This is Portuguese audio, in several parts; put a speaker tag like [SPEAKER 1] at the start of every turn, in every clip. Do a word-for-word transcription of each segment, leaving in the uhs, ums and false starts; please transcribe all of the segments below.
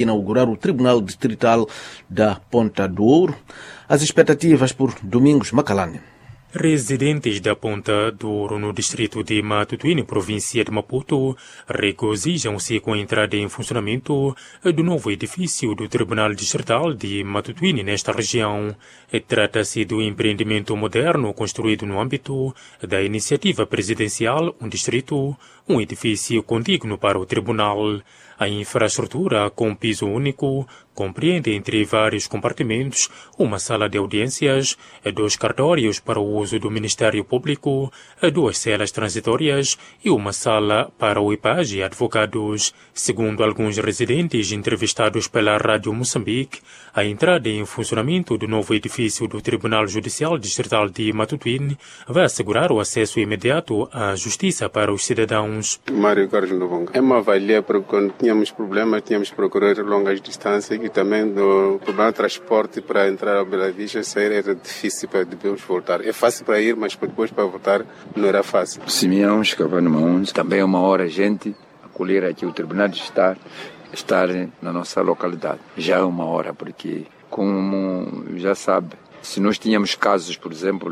[SPEAKER 1] inaugurar o Tribunal Distrital da Ponta do Ouro. As expectativas por Domingos Macalane.
[SPEAKER 2] Residentes da Ponta do Ouro, no distrito de Matutuíne, província de Maputo, regozijam-se com a entrada em funcionamento do novo edifício do Tribunal Distrital de Matutuíne nesta região. Trata-se do empreendimento moderno construído no âmbito da iniciativa presidencial Um Distrito, um edifício contíguo para o Tribunal. A infraestrutura, com piso único, compreende entre vários compartimentos uma sala de audiências, dois cartórios para o uso do Ministério Público, duas celas transitórias e uma sala para o I P A G e advogados. Segundo alguns residentes entrevistados pela Rádio Moçambique, a entrada em funcionamento do novo edifício do Tribunal Judicial Distrital de Matutuíne vai assegurar o acesso imediato à justiça para os cidadãos.
[SPEAKER 3] Mário Carlos Novonga. É uma valia porque quando tínhamos problemas, tínhamos que procurar longas distâncias e também no problema de transporte para entrar a Bela Vista, sair era difícil para depois voltar. É fácil para ir, mas depois para voltar não era fácil.
[SPEAKER 4] Simeão Escavano Maúns, também é uma hora a gente acolher aqui o Tribunal de Estar, estar na nossa localidade. Já é uma hora, porque como já sabe, se nós tínhamos casos, por exemplo,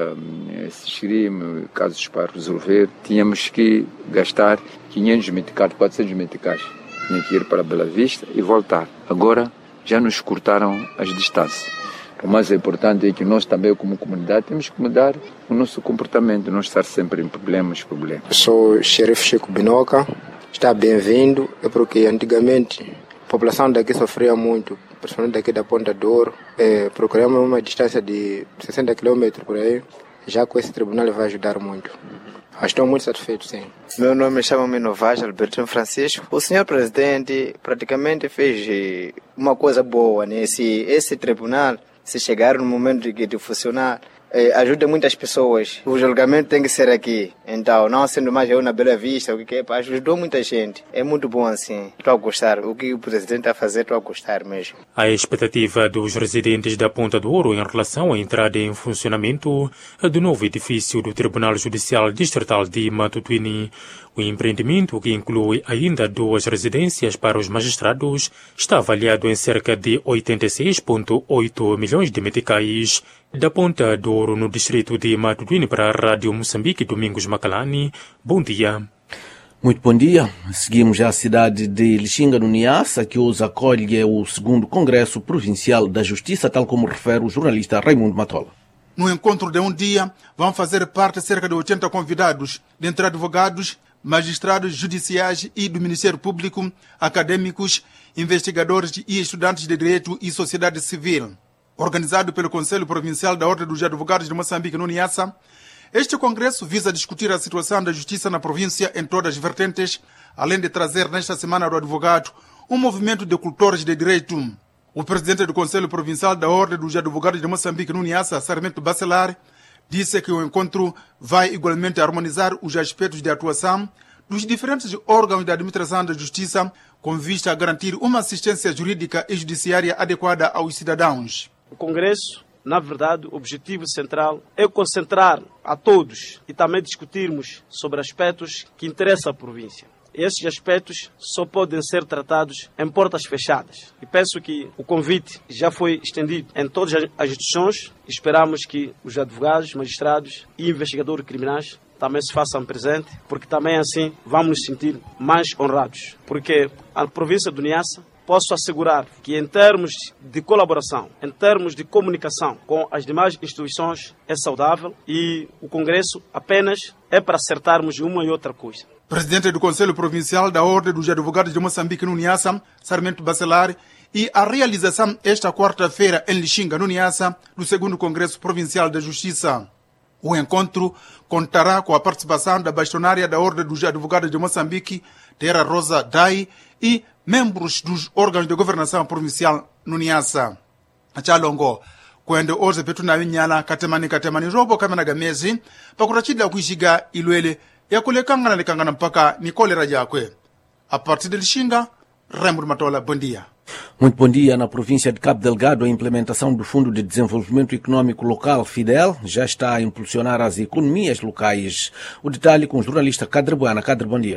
[SPEAKER 4] de esses crimes, casos para resolver, tínhamos que gastar quinhentos meticais, quatrocentos meticais. Tinha que ir para Bela Vista e voltar. Agora já nos cortaram as distâncias. O mais importante é que nós também, como comunidade, temos que mudar o nosso comportamento, não estar sempre em problemas, problemas.
[SPEAKER 5] Eu sou o xerife Chico Binoca, está bem-vindo, é porque antigamente a população daqui sofria muito, principalmente daqui da Ponta do Ouro. É, procuramos uma distância de sessenta quilômetros por aí, já com esse tribunal vai ajudar muito. Estou muito satisfeito, sim.
[SPEAKER 6] Meu nome chama-me Novage Albertino Francisco. O senhor presidente praticamente fez uma coisa boa, né? Esse, esse tribunal, se chegar no momento de, de funcionar, eh, ajuda muitas pessoas. O julgamento tem que ser aqui. Então, não sendo mais eu na Bela Vista, o que é, ajudou muita gente. É muito bom assim. Estou a gostar. O que o presidente está a fazer, estou a gostar mesmo.
[SPEAKER 2] A expectativa dos residentes da Ponta do Ouro em relação à entrada em funcionamento do novo edifício do Tribunal Judicial Distrital de Matutuíne. O empreendimento, que inclui ainda duas residências para os magistrados, está avaliado em cerca de oitenta e seis vírgula oito milhões de meticais. Da Ponta do Ouro, no distrito de Matutuíne, para a Rádio Moçambique, Domingos Macalane. Bom dia.
[SPEAKER 1] Muito bom dia. Seguimos a cidade de Lixinga, no Niassa, que hoje acolhe o segundo Congresso Provincial da Justiça, tal como refere o jornalista Raimundo Matola.
[SPEAKER 7] No encontro de um dia, vão fazer parte cerca de oitenta convidados, dentre advogados, magistrados judiciais e do Ministério Público, acadêmicos, investigadores e estudantes de Direito e Sociedade Civil. Organizado pelo Conselho Provincial da Ordem dos Advogados de Moçambique, no Niassa, este congresso visa discutir a situação da justiça na província em todas as vertentes, além de trazer nesta Semana do Advogado um movimento de cultores de direito. O presidente do Conselho Provincial da Ordem dos Advogados de Moçambique, no Niassa, Sarmento Bacelar, disse que o encontro vai igualmente harmonizar os aspectos de atuação dos diferentes órgãos da administração da justiça, com vista a garantir uma assistência jurídica e judiciária adequada aos cidadãos.
[SPEAKER 8] O Congresso, na verdade, o objetivo central é concentrar a todos e também discutirmos sobre aspectos que interessam à província. Esses aspectos só podem ser tratados em portas fechadas. E penso que o convite já foi estendido em todas as instituições. Esperamos que os advogados, magistrados e investigadores criminais também se façam presentes, porque também assim vamos nos sentir mais honrados. Porque a província do Niassa, posso assegurar que em termos de colaboração, em termos de comunicação com as demais instituições é saudável e o Congresso apenas é para acertarmos uma e outra coisa.
[SPEAKER 7] Presidente do Conselho Provincial da Ordem dos Advogados de Moçambique, no Niassa, Sarmento Bacelar, e a realização esta quarta-feira em Lixinga, no Niassa, do segundo Congresso Provincial da Justiça. O encontro contará com a participação da bastonária da Ordem dos Advogados de Moçambique, Terra Rosa Dai, e membros dos órgãos de governação provincial no Niassa. Achalongo, quando hoje petuna winyala katemani katemani robo kamena gamezi, pakurachida kuishiga ilwele ya kule kangana ni kangana mpaka ni kolera jakwe. A partir de Lixinga, Raimundo Matola, bom dia.
[SPEAKER 1] Muito bom dia. Na província de Cabo Delgado, a implementação do Fundo de Desenvolvimento Econômico Local, FIDEL, já está a impulsionar as economias locais. O detalhe com o jornalista Cadre Buana. Cadre, bom dia.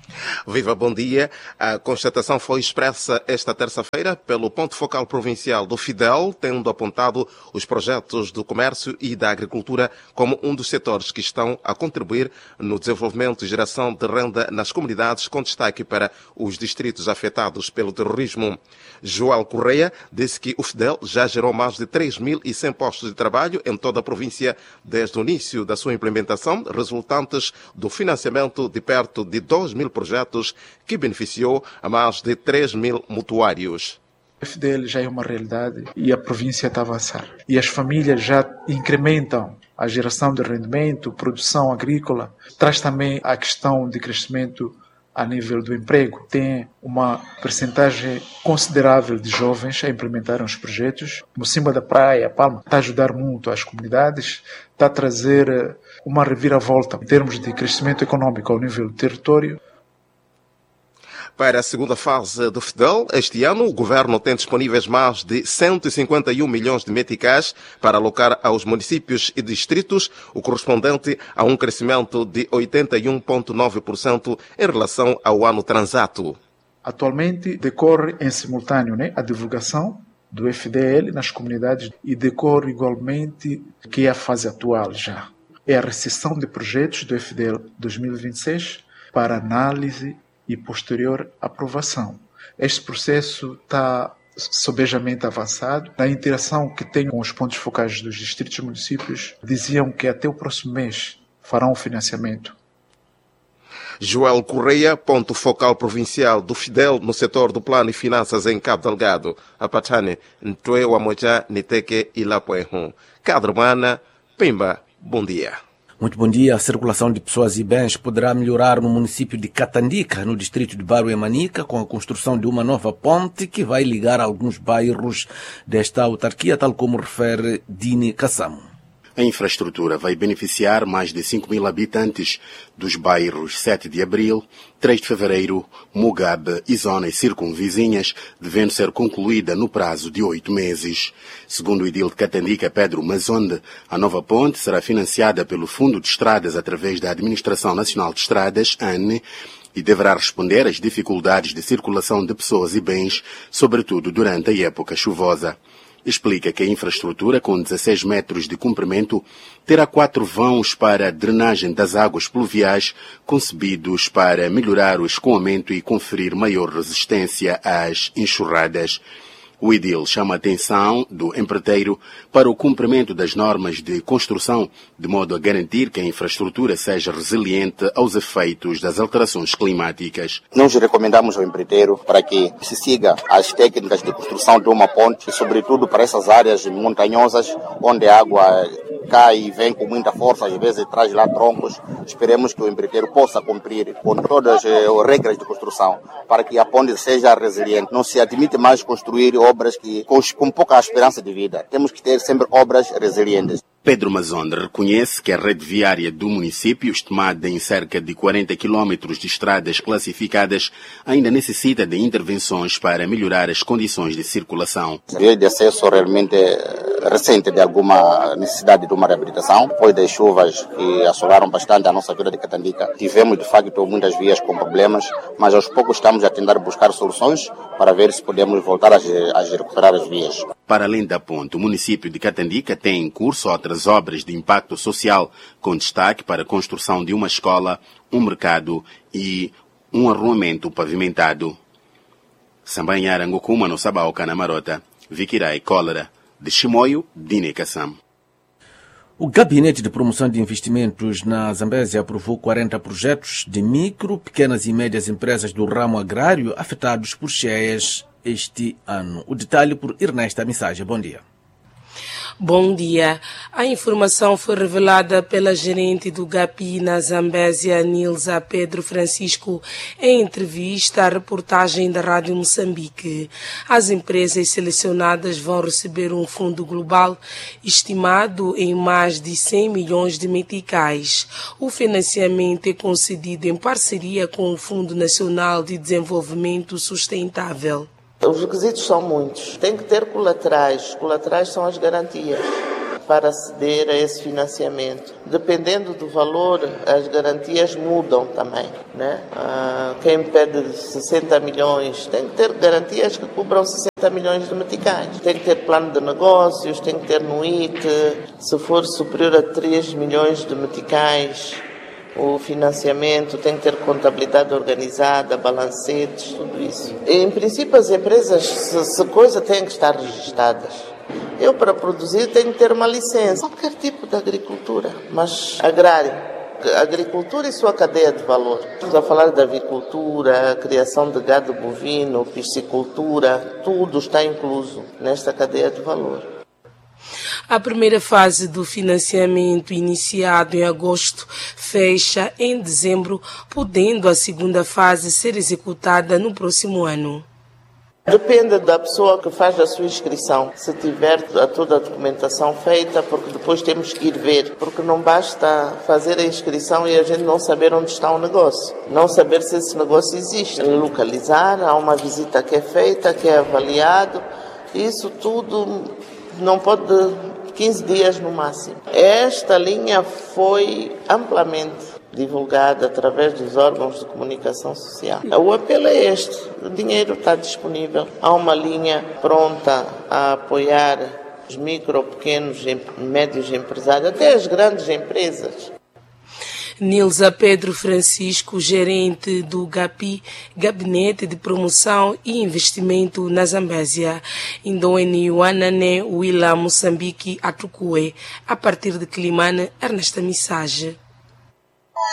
[SPEAKER 9] Viva, bom dia. A constatação foi expressa esta terça-feira pelo ponto focal provincial do Fidel, tendo apontado os projetos do comércio e da agricultura como um dos setores que estão a contribuir no desenvolvimento e geração de renda nas comunidades, com destaque para os distritos afetados pelo terrorismo. Joel Correia disse que o Fidel já gerou mais de três mil e cem postos de trabalho em toda a província desde o início da sua implementação, resultantes do financiamento de perto de dois mil projetos que beneficiou a mais de três mil mutuários.
[SPEAKER 10] O F D L já é uma realidade e a província está a avançar. E as famílias já incrementam a geração de rendimento, produção agrícola. Traz também a questão de crescimento a nível do emprego. Tem uma percentagem considerável de jovens a implementarem os projetos. No cima da praia, a Palma está a ajudar muito as comunidades, está a trazer uma reviravolta em termos de crescimento econômico ao nível do território.
[SPEAKER 9] Para a segunda fase do Fidel, este ano, o governo tem disponíveis mais de cento e cinquenta e um milhões de meticais para alocar aos municípios e distritos, o correspondente a um crescimento de oitenta e um vírgula nove por cento em relação ao ano transato.
[SPEAKER 10] Atualmente, decorre em simultâneo, né, a divulgação do F D L nas comunidades e decorre igualmente que é a fase atual já. É a recepção de projetos do F D L dois mil e vinte e seis para análise e posterior aprovação. Este processo está sobejamente avançado. Na interação que tenho com os pontos focais dos distritos e municípios, diziam que até o próximo mês farão o financiamento.
[SPEAKER 9] Joel Correia, ponto focal provincial do Fidel no setor do plano e finanças em Cabo Delgado. Apatane, Ntue Wamoja, Niteke e Lapoehun. Cadromana, Pimba, bom dia.
[SPEAKER 1] Muito bom dia. A circulação de pessoas e bens poderá melhorar no município de Catandica, no distrito de Baru e Manica, com a construção de uma nova ponte que vai ligar alguns bairros desta autarquia, tal como refere Dini Kassamo.
[SPEAKER 11] A infraestrutura vai beneficiar mais de cinco mil habitantes dos bairros sete de abril, três de fevereiro, Mugabe e zonas circunvizinhas, devendo ser concluída no prazo de oito meses. Segundo o edil de Catandica, Pedro Mazonde, a nova ponte será financiada pelo Fundo de Estradas através da Administração Nacional de Estradas, A N E, e deverá responder às dificuldades de circulação de pessoas e bens, sobretudo durante a época chuvosa. Explica que a infraestrutura, com dezesseis metros de comprimento, terá quatro vãos para drenagem das águas pluviais, concebidos para melhorar o escoamento e conferir maior resistência às enxurradas. O edil chama a atenção do empreiteiro para o cumprimento das normas de construção, de modo a garantir que a infraestrutura seja resiliente aos efeitos das alterações climáticas.
[SPEAKER 12] Nós recomendamos ao empreiteiro para que se siga as técnicas de construção de uma ponte, sobretudo para essas áreas montanhosas, onde a água cai e vem com muita força, às vezes traz lá troncos. Esperemos que o empreiteiro possa cumprir com todas as regras de construção, para que a ponte seja resiliente. Não se admite mais construir obras que, com, com pouca esperança de vida. Temos que ter sempre obras resilientes.
[SPEAKER 11] Pedro Mazonde reconhece que a rede viária do município, estimada em cerca de quarenta quilómetros de estradas classificadas, ainda necessita de intervenções para melhorar as condições de circulação.
[SPEAKER 12] A via de acesso realmente recente de alguma necessidade de uma reabilitação, depois das chuvas que assolaram bastante a nossa vila de Catandica. Tivemos, de facto, muitas vias com problemas, mas aos poucos estamos a tentar buscar soluções para ver se podemos voltar a, a recuperar as vias.
[SPEAKER 11] Para além da ponte, o município de Catandica tem em curso outras obras de impacto social, com destaque para a construção de uma escola, um mercado e um arruamento pavimentado. Sambanhar Angokuma no Sabao Canamarota, Vikirai Cólera, de Chimoio, Dine Kassam.
[SPEAKER 1] O Gabinete de Promoção de Investimentos na Zambésia aprovou quarenta projetos de micro, pequenas e médias empresas do ramo agrário afetados por cheias este ano. O detalhe por Ernesta Mensagem. Bom dia.
[SPEAKER 13] Bom dia. A informação foi revelada pela gerente do GAPI na Zambésia, Nilza Pedro Francisco, em entrevista à reportagem da Rádio Moçambique. As empresas selecionadas vão receber um fundo global estimado em mais de cem milhões de meticais. O financiamento é concedido em parceria com o Fundo Nacional de Desenvolvimento Sustentável.
[SPEAKER 14] Os requisitos são muitos. Tem que ter colaterais. Colaterais são as garantias. para aceder a esse financiamento. Dependendo do valor, as garantias mudam também, né? Ah, quem pede sessenta milhões tem que ter garantias que cubram sessenta milhões de meticais. Tem que ter plano de negócios, tem que ter no I T. Se for superior a três milhões de meticais, o financiamento tem que ter contabilidade organizada, balancetes, tudo isso. Em princípio, as empresas, se, se coisa, têm que estar registradas. Eu, para produzir, tenho que ter uma licença. Qualquer tipo de agricultura, mas agrário. Agricultura e sua cadeia de valor. Estamos a falar de avicultura, criação de gado bovino, piscicultura, tudo está incluso nesta cadeia de valor.
[SPEAKER 13] A primeira fase do financiamento, iniciado em agosto, fecha em dezembro, podendo a segunda fase ser executada no próximo ano.
[SPEAKER 14] Depende da pessoa que faz a sua inscrição, se tiver toda a documentação feita, porque depois temos que ir ver, porque não basta fazer a inscrição e a gente não saber onde está o negócio, não saber se esse negócio existe, localizar, há uma visita que é feita, que é avaliado, isso tudo não pode, quinze dias no máximo. Esta linha foi amplamente divulgada através dos órgãos de comunicação social. O apelo é este, o dinheiro está disponível, há uma linha pronta a apoiar os micro, pequenos e médios empresários, até as grandes empresas.
[SPEAKER 13] Nilza Pedro Francisco, gerente do GAPI, Gabinete de Promoção e Investimento na Zambésia, Indoene Wanane Willa Moçambique Atukue, a partir de Climane, Ernesta Missage.